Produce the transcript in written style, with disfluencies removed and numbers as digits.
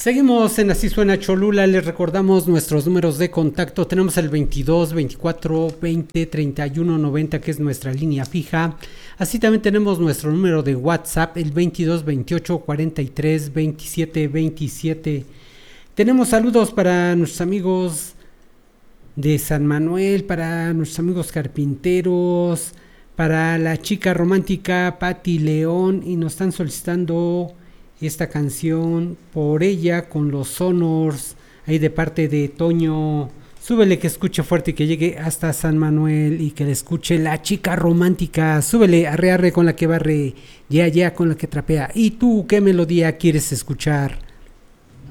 Seguimos en Así Suena Cholula, les recordamos nuestros números de contacto, tenemos el 22 24 20 31 90 que es nuestra línea fija, así también tenemos nuestro número de WhatsApp, el 22 28 43 27 27. Tenemos saludos para nuestros amigos de San Manuel, para nuestros amigos carpinteros, para la chica romántica Patti León, y nos están solicitando esta canción Por ella con los Sonors, ahí de parte de Toño. Súbele, que escuche fuerte y que llegue hasta San Manuel y que le escuche la chica romántica. Súbele, arre arre con la que barre, ya ya con la que trapea. ¿Y tú qué melodía quieres escuchar?